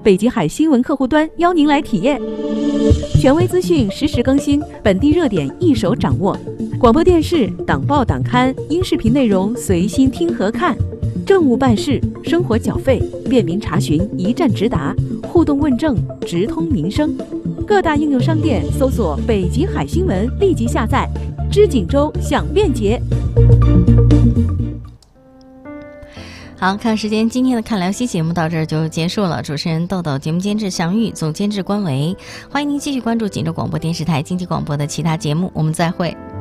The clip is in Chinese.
北极海新闻客户端邀您来体验。权威资讯实时更新，本地热点一手掌握。广播电视、党报党刊、音视频内容随心听和看。政务办事、生活缴费，便民查询，一站直达，互动问政，直通民生。各大应用商店搜索北极海新闻，立即下载。知锦州享便捷。 好，看时间，今天的看辽西节目到这儿就结束了。主持人豆豆，节目监制祥玉，总监制关维。欢迎您继续关注锦州广播电视台经济广播的其他节目，我们再会。